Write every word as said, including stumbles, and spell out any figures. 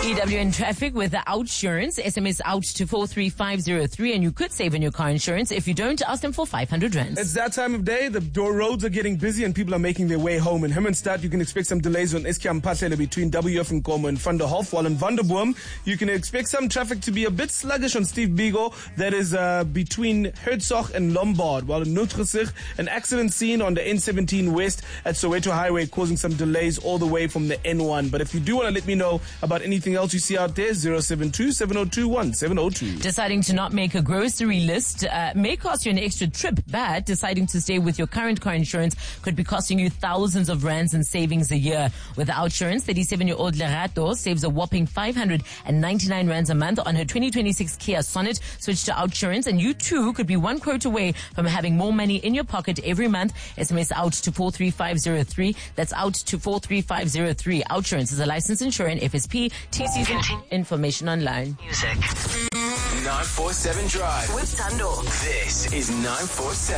E W in traffic with the OUTsurance. S M S out to four three five zero three and you could save on your car insurance. If you don't, ask them for five hundred rands. It's that time of day. The door roads are getting busy and people are making their way home. In Hermanstad, you can expect some delays on Eskiam Patela between W F and Nkomo and Van der Hof. While in Vanderboom, you can expect some traffic to be a bit sluggish on Steve Biko. That is uh, between Herzog and Lombard. While in Nutgesig, an accident scene on the N seventeen West at Soweto Highway causing some delays all the way from the N one. But if you do want to let me know about anything else you see out there, zero seven two, seven zero two, one seven zero two. Deciding to not make a grocery list uh, may cost you an extra trip, but deciding to stay with your current car insurance could be costing you thousands of rands in savings a year. With OUTsurance, thirty-seven-year-old Lerato saves a whopping five hundred ninety-nine rands a month on her twenty twenty-six Kia Sonet. Switch to OUTsurance and you too could be one quote away from having more money in your pocket every month. S M S out to four three five zero three. That's out to four three five zero three. OUTsurance is a licensed insurer and F S P. T C's information online. Music. nine four seven Drive with Tando. This is nine four seven.